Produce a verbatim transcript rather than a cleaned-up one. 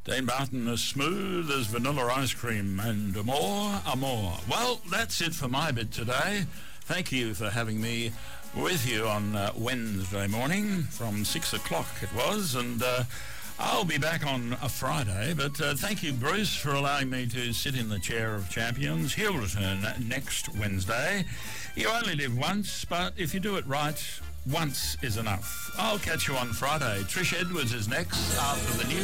Dean Barton, as smooth as vanilla ice cream, and more, more. Well, that's it for my bit today. Thank you for having me with you on uh, Wednesday morning from six o'clock it was, and uh, I'll be back on a Friday, but uh, thank you, Bruce, for allowing me to sit in the chair of champions. He'll return next Wednesday. You only live once, but if you do it right, once is enough. I'll catch you on Friday. Trish Edwards is next after the news.